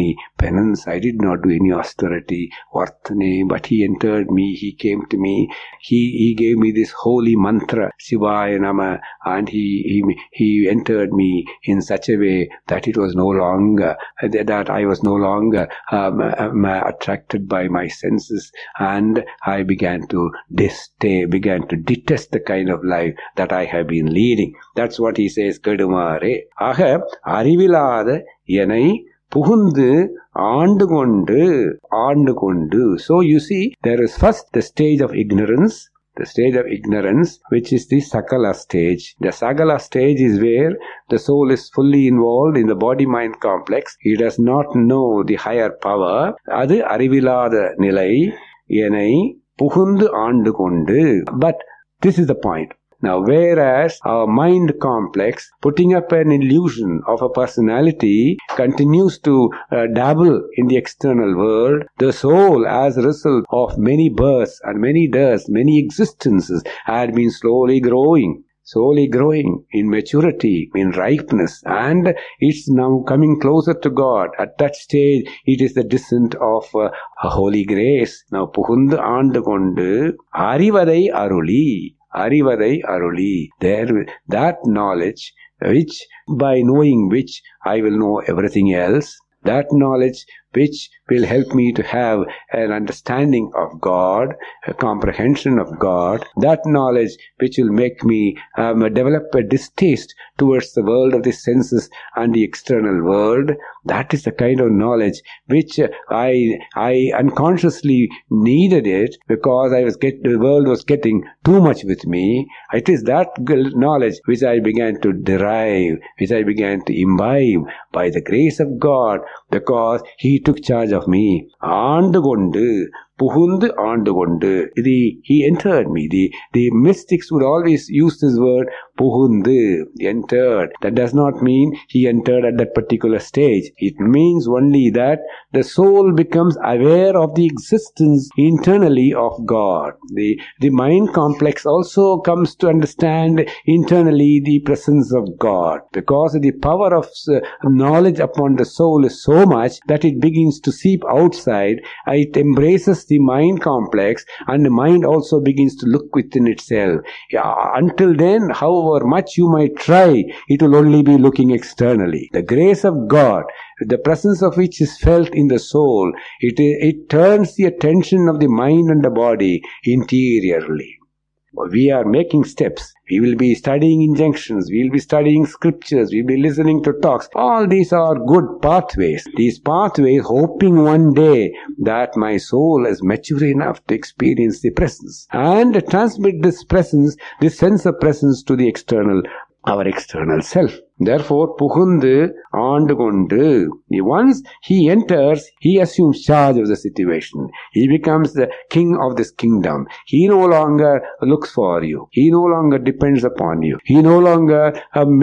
any penance. I did not do any austerity, vartane, but he entered me, he came to me, he gave me this holy mantra, Shivaya Nama, and he entered me in such a way that it was no longer, that I was no longer attracted by my senses, and I began to detest the kind of life that I have been leading. That's what he says, Kedumare. Aha, Arivilada, Yenai, Puhundu, ஆண்டு கொண்டு. So you see, there is first the stage of ignorance, which is the Sakala stage. The Sakala stage is where the soul is fully involved in the body-mind complex. He does not know the higher power. அது அறிவிலாத நிலை, என்னை புகுந்து ஆண்டு கொண்டு. But this is the point. Now, whereas our mind complex, putting up an illusion of a personality, continues to dabble in the external world, the soul, as a result of many births and many deaths, many existences, had been slowly growing in maturity, in ripeness, and it's now coming closer to God. At that stage, it is the descent of a holy grace. Now, புகுந்து ஆண்டு கொண்டு அறிவதை aruli. There, that knowledge, which by knowing which I will know everything else, that knowledge which will help me to have an understanding of God, a comprehension of God, that knowledge which will make me develop a distaste towards the world of the senses and the external world. That is the kind of knowledge which I unconsciously needed it, because the world was getting too much with me. It is that knowledge which I began to derive, which I began to imbibe by the grace of God, because He took charge of me. Aandu kondu, puhundu aandu kondu. He entered me. The mystics would always use this word, puhundu, entered. That does not mean he entered at that particular stage. It means only that the soul becomes aware of the existence internally of God. The mind complex also comes to understand internally the presence of God, because the power of knowledge upon the soul is so much that it begins to seep outside. It embraces the mind complex, and the mind also begins to look within itself. Until then, however much you might try, it will only be looking externally. The grace of God, the presence of which is felt in the soul, it turns the attention of the mind and the body interiorly. We are making steps. We will be studying injunctions. We will be studying scriptures. We will be listening to talks. All these are good pathways. These pathways, hoping one day that my soul is mature enough to experience the presence and transmit this presence, this sense of presence to the external, our external self. Therefore, puhundu aandu kondu. Once he enters, he assumes charge of the situation. He becomes the king of this kingdom. He no longer looks for you. He no longer depends upon you. He no longer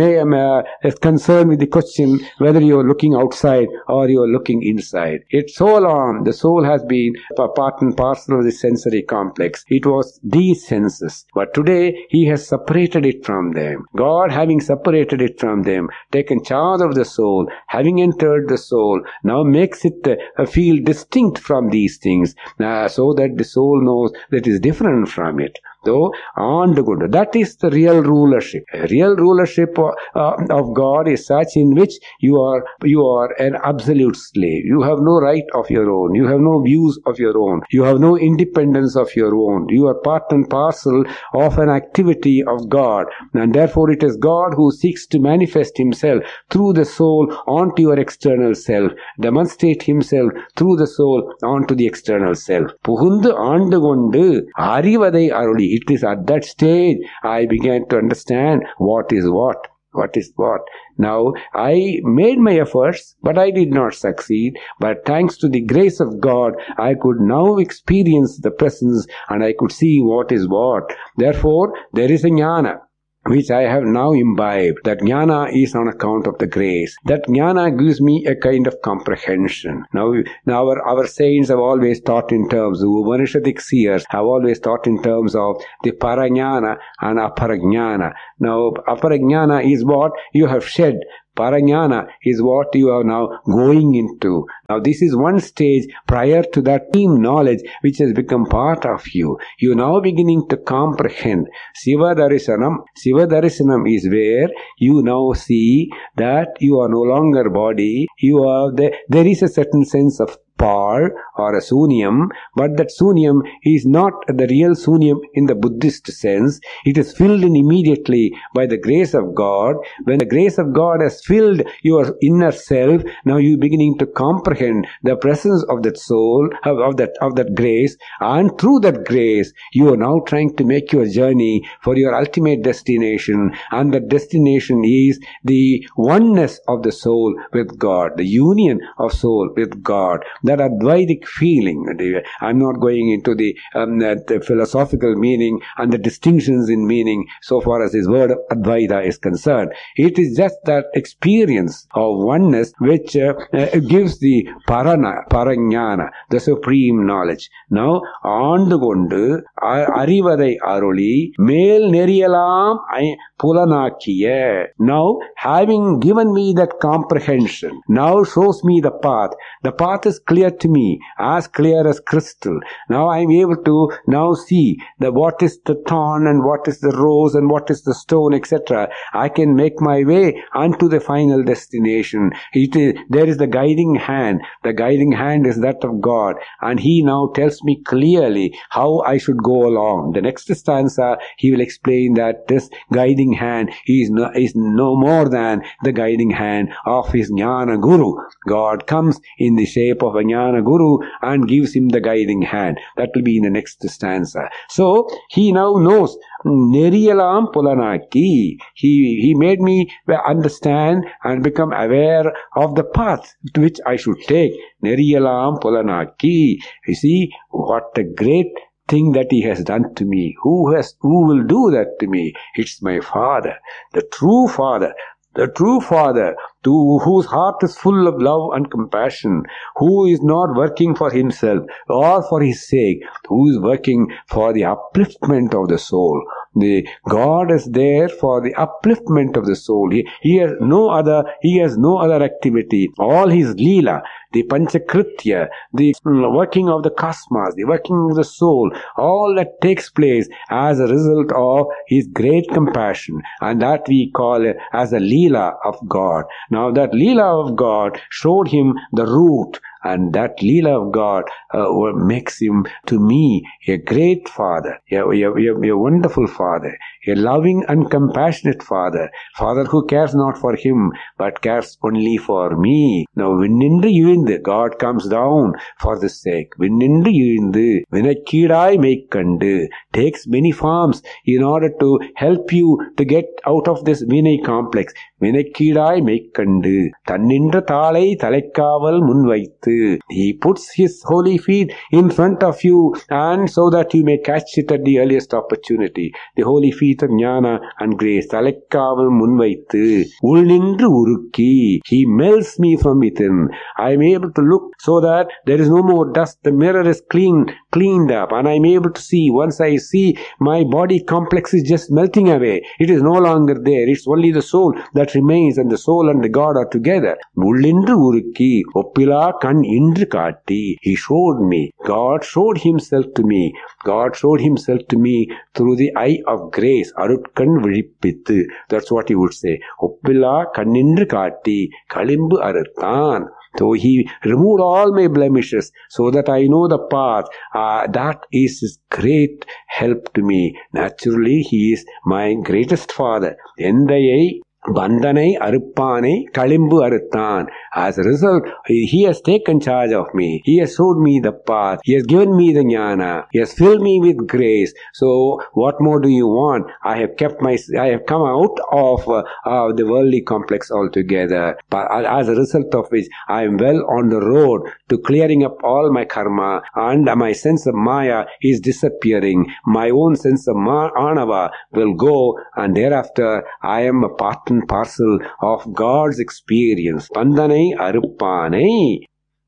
is concerned with the question whether you are looking outside or you are looking inside. It's so long the soul has been part and parcel of the sensory complex. It was these senses. But today, he has separated it from them. God, having separated it from them, taken charge of the soul, having entered the soul, now makes it feel distinct from these things, so that the soul knows that it is different from it. So, that is the real rulership. A real rulership of God is such in which you are an absolute slave. You have no right of your own. You have no views of your own. You have no independence of your own. You are part and parcel of an activity of God. And therefore it is God who seeks to manifest Himself through the soul onto your external self, demonstrate Himself through the soul onto the external self. Puhundu aandu kondu arivadai aruli. It is at that stage I began to understand what is what. What is what? Now, I made my efforts, but I did not succeed. But thanks to the grace of God, I could now experience the presence and I could see what is what. Therefore, there is a jnana which I have now imbibed. That jnana is on account of the grace. That jnana gives me a kind of comprehension. Now our saints have always taught in terms, the Upanishadic seers have always taught in terms of the parajnana and aparajnana. Now, aparajnana is what? You have shed Parajnana is what you are now going into. Now this is one stage prior to that team knowledge which has become part of you. You are now beginning to comprehend. Siva Darshanam is where you now see that you are no longer body. There is a certain sense of par or a sunyam, but that sunyam is not the real sunyam in the Buddhist sense. It is filled in immediately by the grace of God. When the grace of God has filled your inner self, now you are beginning to comprehend the presence of that soul, of that grace, and through that grace you are now trying to make your journey for your ultimate destination, and the destination is the oneness of the soul with God, the union of soul with God. That Advaitic feeling. I'm not going into the philosophical meaning and the distinctions in meaning so far as this word Advaita is concerned. It is just that experience of oneness which gives the Parajnana, the supreme knowledge. Now, ஆண்டு கொண்டு அறிவதை அருளி மேல் நெறியலாம் புலனாக்கிய. Now, having given me that comprehension, now shows me the path. The path is clear to me, as clear as crystal. Now I am able to now see what is the thorn and what is the rose and what is the stone, etc. I can make my way unto the final destination. There is the guiding hand. The guiding hand is that of God, and He now tells me clearly how I should go along. The next stanza, He will explain that this guiding hand is no more than the guiding hand of His Jnana Guru. God comes in the shape of a Jnana Guru and gives him the guiding hand. That will be in the next stanza. So, he now knows. Neriyalam Pulanaki. He made me understand and become aware of the path to which I should take. Neriyalam Pulanaki. You see, what a great thing that He has done to me. Who will do that to me? It's my Father, the true Father. The true Father, whose heart is full of love and compassion, who is not working for himself or for his sake, who is working for the upliftment of the soul. The God is there for the upliftment of the soul. He has no other activity. All His Leela, the Panchakritya, the working of the cosmos, the working of the soul, all that takes place as a result of His great compassion, and that we call it as a Leela of God. Now that Leela of God showed him the route, and that Leela of God makes him to me a great Father, a wonderful Father, a loving and compassionate Father who cares not for him but cares only for me. Now, Vinindu Yuvindu, God comes down for the sake. Vinindu Yuvindu, Vinakidai Meikkandu, takes many forms in order to help you to get out of this Vinay complex. Vinakidai Meikkandu, Tannindra Thalai Thalaikaval Munvaithu. He puts His holy feet in front of you, and so that you may catch it at the earliest opportunity. The holy feet of Jnana and grace. Thalaikaval Munvaithu. Ulnindru Urukki. He melts me from within. I am able to look so that there is no more dust. The mirror is cleaned up, and I am able to see. Once I see, my body complex is just melting away. It is no longer there. It's only the soul that remains, and the soul and the God are together. Ulnindru Urukki. Oppila kan indru kaatti. He showed me. God showed Himself to me. God showed Himself to me through the eye of grace. Arutkan vizhippithu. That's what He would say. Oppila kannindru kaatti. Kalimbu aruthan. So He removed all my blemishes so that I know the path. That is His great help to me. Naturally, He is my greatest Father. Endayai Bandhanai Aruppanai Kalimbu Aruthan. As a result, He has taken charge of me. He has showed me the path. He has given me the jnana. He has filled me with grace. So, what more do you want? I have come out of the worldly complex altogether. But as a result of which, I am well on the road to clearing up all my karma, and my sense of Maya is disappearing. My own sense of Anava will go, and thereafter I am a part and parcel of God's experience. Bandhanai Aruppanai.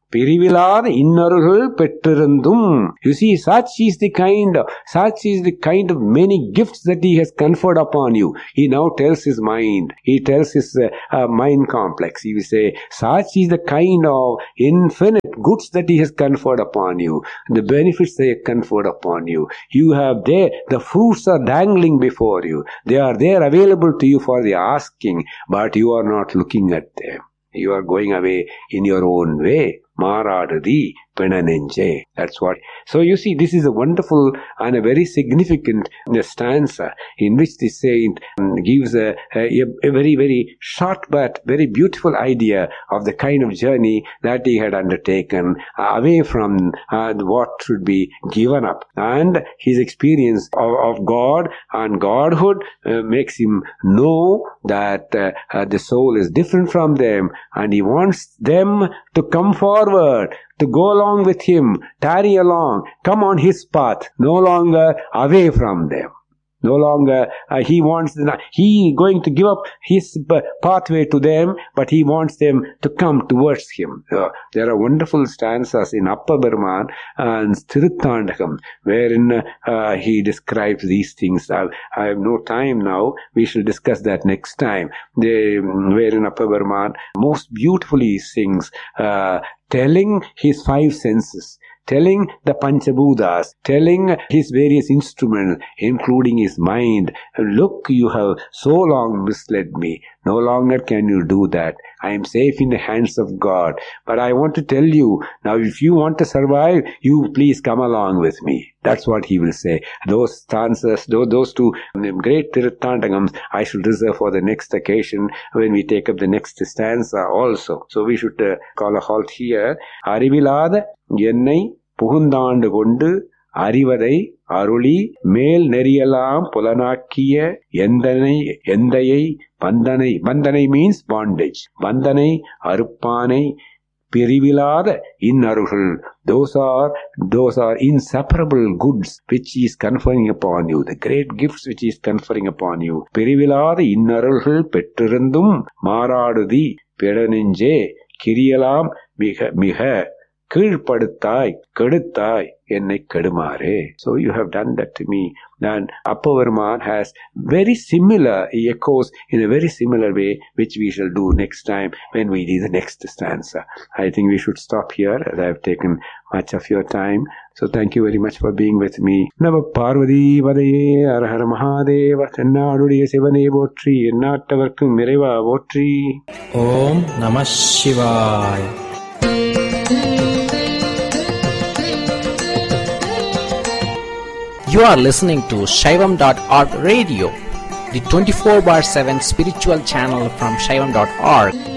பிரிவிலாத இன்னருள் பெற்றிருந்தும். You see, such is the kind of many gifts that he has conferred upon you. He now tells his mind. He tells his mind complex. He will say, such is the kind of infinite goods that he has conferred upon you. The benefits they have conferred upon you. You have there, the fruits are dangling before you. They are there available to you for the asking, but you are not looking at them. You are going away in your own way. Maradadi penanenje. That's what. So you see, this is a wonderful and a very significant stanza in which the saint gives a very, very short but very beautiful idea of the kind of journey that he had undertaken away from what should be given up. And his experience of God and Godhood makes him know that the soul is different from them, and he wants them to come forward, to go along with him, tarry along, come on his path, no longer away from them. No longer he going to give up his pathway to them, but he wants them to come towards him. There are wonderful stanzas in Appa Burman and Tiruthandakam wherein he describes these things. I have no time now. We shall discuss that next time. Wherein Appa Burman most beautifully sings, telling his five senses, telling the Panchabhutas, telling his various instruments, including his mind, look, you have so long misled me. No longer can you do that. I am safe in the hands of God. But I want to tell you, now if you want to survive, you please come along with me. That's what he will say. Those stanzas, those two great Tiruthandagams, I should reserve for the next occasion when we take up the next stanza also. So we should call a halt here. Arivilada ennai புகுந்தாண்டு கொண்டு அறிவதை அருளி மேல் நெறியலாம் புலனாக்கிய எந்தையை பந்தனை means bondage, பந்தனை அறுப்பானை பிரிவிலாத இன்னருள். Those are inseparable goods which he is conferring upon you, the great gifts which he is conferring upon you. பிரிவிலாத இன்னருள்கள் பெற்றிருந்தும் மாறாடுதி பிடனெஞ்சே கிரியலாம் மிக மிக கீழ்ப்படுத்தாய் கெடுத்தாய் என்னை கெடுமாறே. So you have done that to me. And Appa Burman has very similar, he echoes in a very similar way, which we shall do next time when we do the next stanza. I think we should stop here, as I have taken much of your time. So thank you very much for being with me. Nama Parvati Vadaye Arahara Mahadeva Tennaadudiya Sivane Votri Ennattavarkum Iraiva Votri. Om Namah Shivaya. You are listening to Shaivam.org radio, the 24/7 spiritual channel from Shaivam.org.